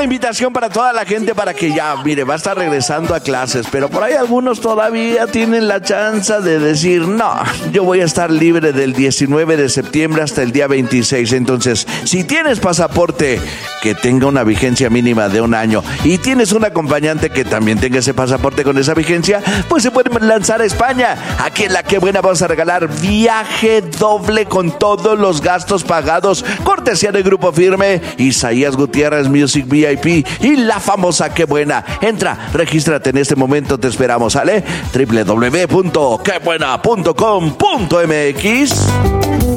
la invitación para toda la gente para que ya, mire, va a estar regresando a clases, pero por ahí algunos todavía tienen la chance de decir, no, yo voy a estar libre del 19 de septiembre hasta el día 26. Entonces, si tienes pasaporte que tenga una vigencia mínima de 1 año y tienes un acompañante que también tenga ese pasaporte con esa vigencia, pues se pueden lanzar a España. Aquí en La Qué Buena vamos a regalar viaje doble con todos los gastos pagados, cortesía del Grupo Firme, Isaías Gutiérrez Music VIP y la famosa Qué Buena. Entra, regístrate en este momento, te esperamos, ¿sale? www.quebuena.com.mx.